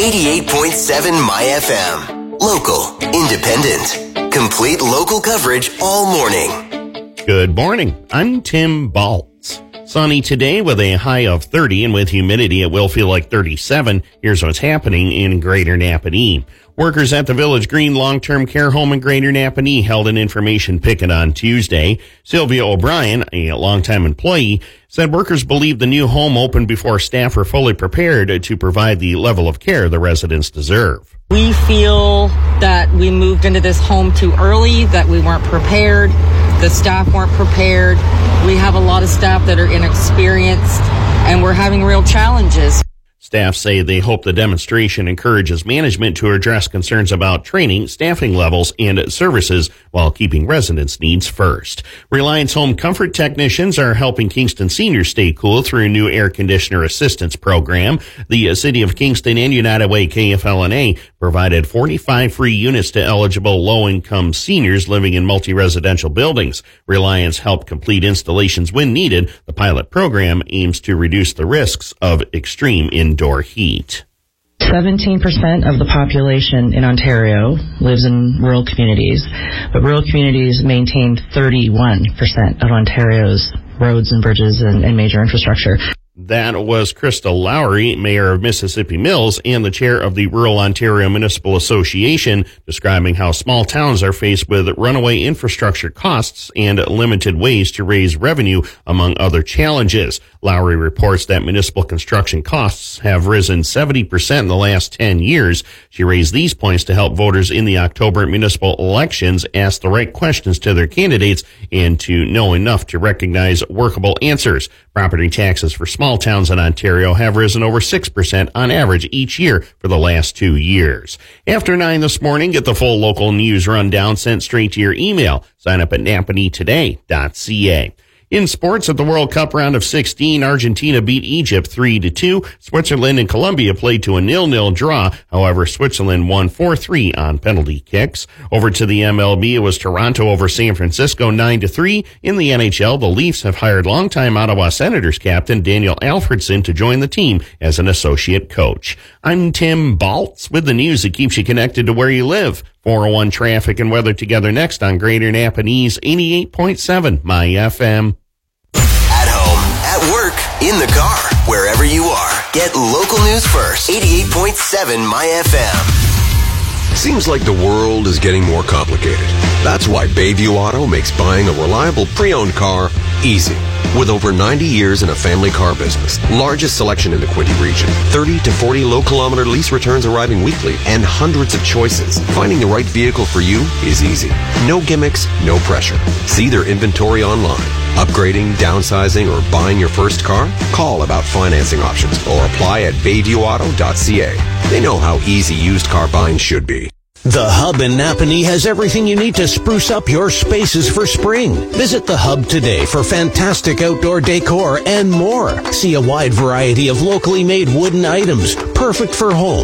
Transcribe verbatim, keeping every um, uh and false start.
eighty-eight point seven My F M. Local, independent, complete local coverage all morning. Good morning. I'm Tim Baltz. Sunny today with a high of thirty, and with humidity it will feel like thirty-seven. Here's what's happening in Greater Napanee. Workers at the Village Green Long-Term Care Home in Greater Napanee held an information picket on Tuesday. Sylvia O'Brien, a longtime employee, said workers believe the new home opened before staff were fully prepared to provide the level of care the residents deserve. We feel that we moved into this home too early, that we weren't prepared, the staff weren't prepared. We have a lot of staff that are inexperienced, and we're having real challenges. Staff say they hope the demonstration encourages management to address concerns about training, staffing levels, and services while keeping residents' needs first. Reliance Home Comfort technicians are helping Kingston seniors stay cool through a new air conditioner assistance program. The City of Kingston and United Way K F L N A provided forty-five free units to eligible low-income seniors living in multi-residential buildings. Reliance helped complete installations when needed. The pilot program aims to reduce the risks of extreme indoor indoor heat. seventeen percent of the population in Ontario lives in rural communities, but rural communities maintain thirty-one percent of Ontario's roads and bridges and, and major infrastructure. That was Krista Lowry, Mayor of Mississippi Mills and the chair of the Rural Ontario Municipal Association, describing how small towns are faced with runaway infrastructure costs and limited ways to raise revenue, among other challenges. Lowry reports that municipal construction costs have risen seventy percent in the last ten years. She raised these points to help voters in the October municipal elections ask the right questions to their candidates and to know enough to recognize workable answers. Property taxes for small towns in Ontario have risen over six percent on average each year for the last two years. After nine this morning, get the full local news rundown sent straight to your email. Sign up at napanee today dot c a. In sports, at the World Cup round of sixteen, Argentina beat Egypt three to two. Switzerland and Colombia played to a nil nil draw. However, Switzerland won four three on penalty kicks. Over to the M L B, it was Toronto over San Francisco nine to three. In the N H L, the Leafs have hired longtime Ottawa Senators captain Daniel Alfredson to join the team as an associate coach. I'm Tim Baltz with the news that keeps you connected to where you live. four oh one traffic and weather together next on Greater Napanee's eighty-eight point seven My F M. At home, at work, in the car, wherever you are. Get local news first. eighty-eight point seven My F M. Seems like the world is getting more complicated. That's why Bayview Auto makes buying a reliable pre-owned car easy. With over ninety years in a family car business, largest selection in the Quinte region, thirty to forty low-kilometer lease returns arriving weekly, and hundreds of choices, finding the right vehicle for you is easy. No gimmicks, no pressure. See their inventory online. Upgrading, downsizing, or buying your first car? Call about financing options or apply at bayview auto dot c a. They know how easy used car buying should be. The Hub in Napanee has everything you need to spruce up your spaces for spring. Visit the Hub today for fantastic outdoor decor and more. See a wide variety of locally made wooden items, perfect for home.